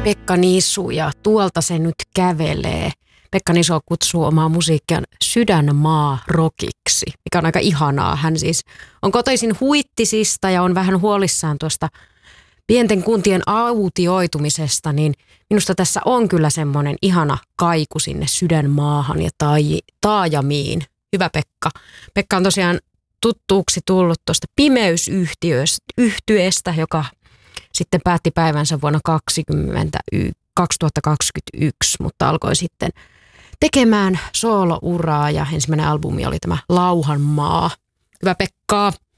Pekka Nisu ja tuolta se nyt kävelee. Pekka Nisu kutsuu omaa musiikkiaan sydänmaa rockiksi, mikä on aika ihanaa. Hän siis on kotoisin Huittisista ja on vähän huolissaan tuosta pienten kuntien autioitumisesta, niin minusta tässä on kyllä semmoinen ihana kaiku sinne sydänmaahan ja taajamiin. Hyvä Pekka. Pekka on tosiaan tuttuuksi tullut tuosta Pimeysyhtyeestä, joka sitten päätti päivänsä vuonna 2021, mutta alkoi sitten tekemään soolouraa ja ensimmäinen albumi oli tämä Lauhanmaa. Hyvä Pekka.